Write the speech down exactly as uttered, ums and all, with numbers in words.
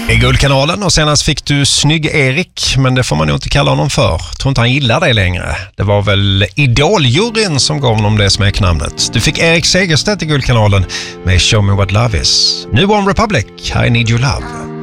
I Guldkanalen, och senast fick du Snygg-Erik, men det får man nog inte kalla honom för. Tror inte han gillar det längre. Det var väl Idol-juryn som gav honom det smeknamnet. Du fick Erik Segerstedt i Guldkanalen med Show Me What Love Is. Nu One Republic, I Need Your Love.